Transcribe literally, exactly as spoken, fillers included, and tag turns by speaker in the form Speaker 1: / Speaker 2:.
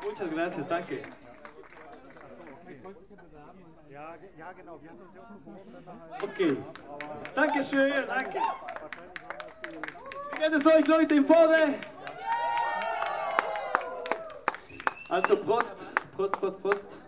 Speaker 1: Muchas gracias, danke.
Speaker 2: Achso, okay. Ja, ja, genau, wir hatten uns ja auch beworben.
Speaker 1: Okay. Dankeschön, danke. Wie geht es euch, Leute, im Vorne? Also Prost, Prost, Prost, Prost.